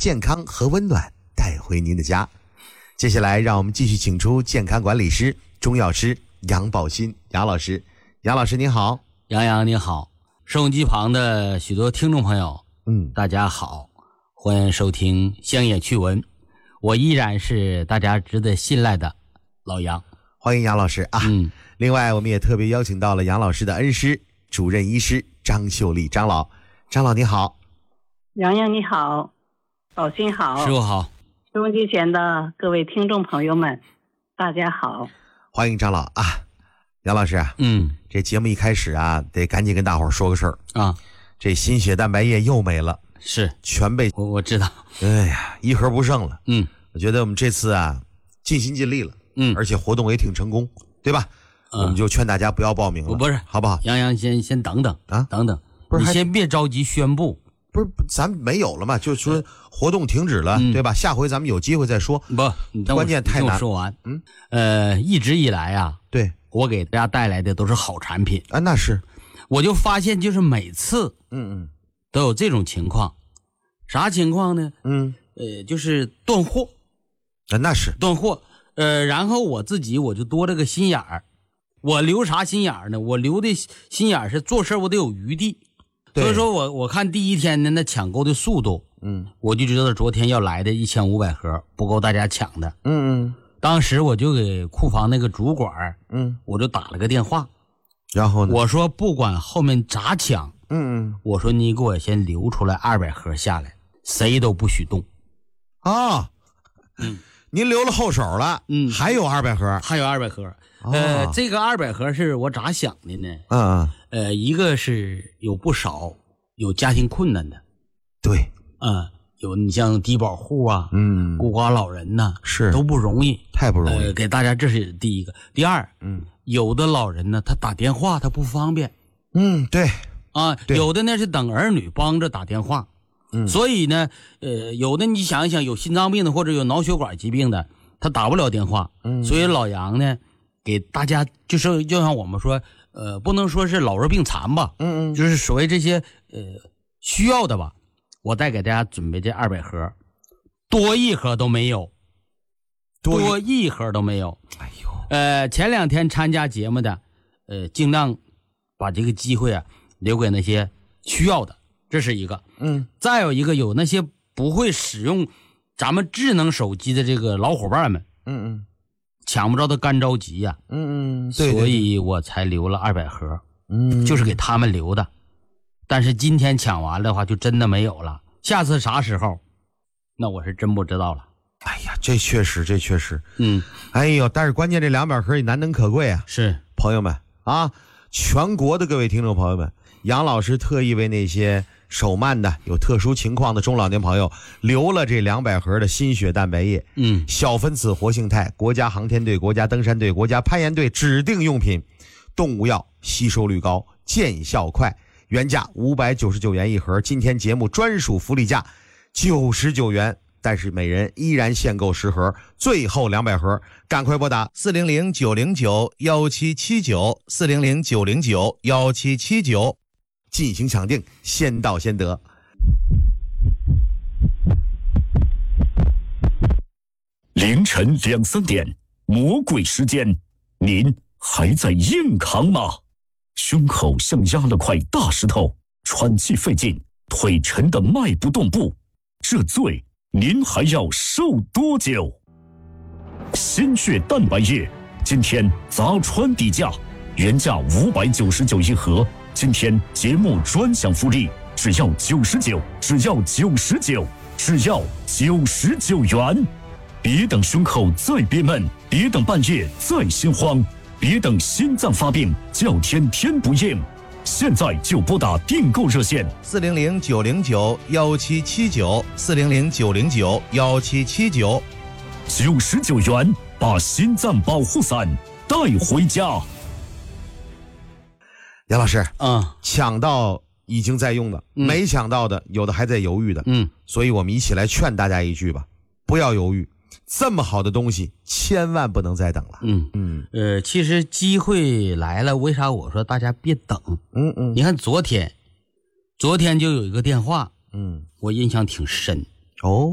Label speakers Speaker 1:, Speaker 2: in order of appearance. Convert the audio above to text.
Speaker 1: 健康和温暖带回您的家。接下来让我们继续请出健康管理师、中药师杨宝新杨老师。杨老师您好。
Speaker 2: 杨你好，收音机旁的许多听众朋友大家好，欢迎收听乡野趣闻，我依然是大家值得信赖的老杨。
Speaker 1: 欢迎杨老师啊。另外我们也特别邀请到了杨老师的恩师、主任医师张秀丽张老。张老你好。
Speaker 3: 杨你好，宝新好，
Speaker 2: 师傅好，
Speaker 3: 收音机前的各位听众朋友们大家好。
Speaker 1: 欢迎张老啊。杨老师啊，这节目一开始啊，得赶紧跟大伙儿说个事儿啊，这心血蛋白液又没了，
Speaker 2: 是
Speaker 1: 全被
Speaker 2: 我知道，
Speaker 1: 哎呀，一盒不剩了。我觉得我们这次啊尽心尽力了，而且活动也挺成功，对吧？我们就劝大家不要报名了，
Speaker 2: 不是，
Speaker 1: 好不好？
Speaker 2: 杨先等等啊，等等，
Speaker 1: 不是，
Speaker 2: 你先别着急宣布，
Speaker 1: 不是，咱没有了嘛，就说活动停止了，对吧？下回咱们有机会再说。
Speaker 2: 不，你等我，
Speaker 1: 关键太难。
Speaker 2: 你听我说完。一直以来啊，
Speaker 1: 对。
Speaker 2: 我给大家带来的都是好产品
Speaker 1: 啊，那是，
Speaker 2: 我就发现就是每次，都有这种情况，啥情况呢？就是断货，
Speaker 1: 啊，那是
Speaker 2: 断货，然后我自己我就多了个心眼儿，我留啥心眼儿呢？我留的心眼儿是做事我得有余地，所以说我看第一天的那抢购的速度，我就知道昨天要来的1500盒不够大家抢的，当时我就给库房那个主管，我就打了个电话，
Speaker 1: 然后呢，
Speaker 2: 我说不管后面咋抢，我说你给我先留出来200盒下来，谁都不许动。
Speaker 1: 啊，您留了后手了，还有200盒，
Speaker 2: 还有200盒。这个200盒是我咋想的
Speaker 1: 呢？
Speaker 2: 一个是有不少有家庭困难的，
Speaker 1: 对，
Speaker 2: 有你像低保户啊，孤寡老人呐，
Speaker 1: 是
Speaker 2: 都不容易，
Speaker 1: 太不容易。
Speaker 2: 给大家这是第一个。第二，有的老人呢，他打电话他不方便，
Speaker 1: 对
Speaker 2: 啊，有的呢是等儿女帮着打电话，所以呢，有的你想一想，有心脏病的或者有脑血管疾病的，他打不了电话，所以老杨呢，给大家就像我们说，不能说是老弱病残吧，就是所谓这些需要的吧。我再给大家准备这200盒，多一盒都没有，多一盒都没有。
Speaker 1: 哎呦，
Speaker 2: 前2天参加节目的，尽量把这个机会啊留给那些需要的，这是一个。再有一个有那些不会使用咱们智能手机的这个老伙伴们，抢不着的干着急呀，
Speaker 1: 对，
Speaker 2: 所以我才留了200盒，就是给他们留的。但是今天抢完的话就真的没有了，下次啥时候那我是真不知道了。
Speaker 1: 哎呀，这确实哎呦，但是关键这200盒也难能可贵啊。
Speaker 2: 是
Speaker 1: 朋友们啊，全国的各位听众朋友们，杨老师特意为那些手慢的有特殊情况的中老年朋友留了这200盒的心血蛋白液，小分子活性肽，国家航天队、国家登山队、国家攀岩队指定用品，动物药，吸收率高，见效快，原价599元一盒，今天节目专属福利价99元，但是每人依然限购10盒，最后200盒，赶快拨打400-909-1779，400-909-1779，进行抢定，先到先得。
Speaker 4: 凌晨2、3点，魔鬼时间，您还在硬扛吗？胸口像压了块大石头，喘气费劲，腿沉得迈不动步，这罪您还要受多久？心血蛋白液今天砸穿底价，原价599一盒，今天节目专享福利，只要99，只要99，只要99元。别等胸口再憋闷，别等半夜再心慌，别等心脏发病叫天天不应，现在就拨打订购热线
Speaker 1: 400-909-1779，400-909-1779，99
Speaker 4: 元把心脏保护伞带回家。
Speaker 1: 杨老师，抢到已经在用的，没抢到的有的还在犹豫的，所以我们一起来劝大家一句吧，不要犹豫，这么好的东西千万不能再等了。
Speaker 2: 其实机会来了，为啥我说大家别等？你看昨天就有一个电话，我印象挺深。